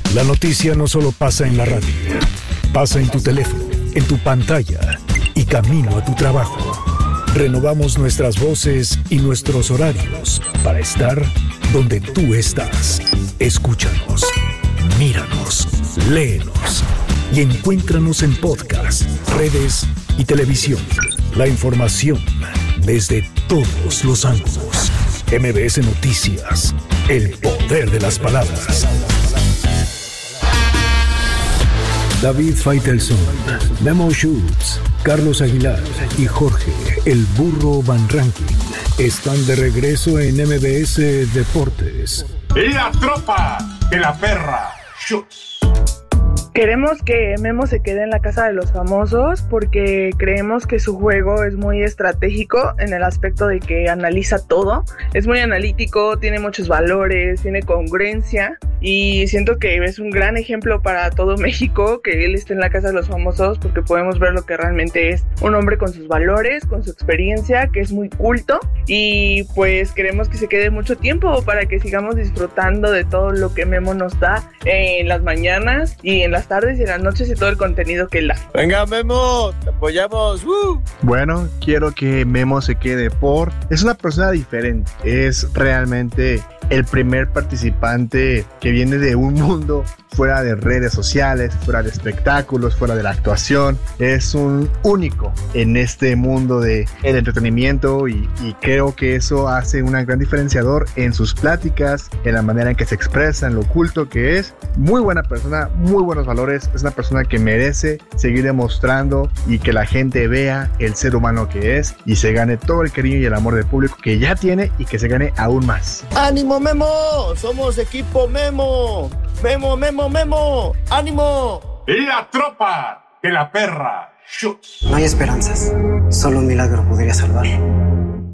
La noticia no solo pasa en la radio, pasa en tu teléfono, en tu pantalla y camino a tu trabajo. Renovamos nuestras voces y nuestros horarios para estar donde tú estás. Escúchanos, míranos, léenos y encuéntranos en podcast, redes y televisión. La información desde todos los ángulos. MBS Noticias, el poder de las palabras. David Faitelson, Memo Schutz, Carlos Aguilar y Jorge El Burro Van Rankin están de regreso en MBS Deportes. ¡Y la tropa de la perra Schutz! Queremos que Memo se quede en la casa de los famosos porque creemos que su juego es muy estratégico en el aspecto de que analiza todo. Es muy analítico, tiene muchos valores, tiene congruencia y siento que es un gran ejemplo para todo México que él esté en la casa de los famosos porque podemos ver lo que realmente es un hombre con sus valores, con su experiencia, que es muy culto y pues queremos que se quede mucho tiempo para que sigamos disfrutando de todo lo que Memo nos da en las mañanas y en las tardes y en las noches y todo el contenido que él da. Venga Memo, te apoyamos. Bueno, quiero que Memo se quede es una persona diferente, es realmente el primer participante que viene de un mundo fuera de redes sociales, fuera de espectáculos, fuera de la actuación. Es un único en este mundo del entretenimiento y creo que eso hace un gran diferenciador en sus pláticas, en la manera en que se expresa, en lo culto que es. Muy buena persona, muy buenos valores. Es una persona que merece seguir demostrando y que la gente vea el ser humano que es y se gane todo el cariño y el amor del público que ya tiene y que se gane aún más. ¡Ánimo Memo! ¡Somos equipo Memo! ¡Memo, Memo, Memo! ¡Ánimo! ¡Y la tropa de la perra Schutz! No hay esperanzas, solo un milagro podría salvar.